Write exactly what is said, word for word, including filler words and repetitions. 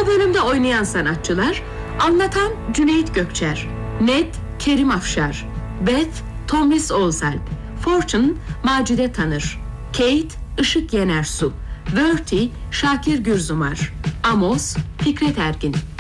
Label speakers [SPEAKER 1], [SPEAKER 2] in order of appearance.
[SPEAKER 1] Bu bölümde oynayan sanatçılar: anlatan Cüneyt Gökçer, Ned Kerim Afşar, Beth Tomris Oğuzalp, Fortune Macide Tanır, Kate Işık Yenersu, Verti Şakir Gürzumar, Amos Fikret Ergin.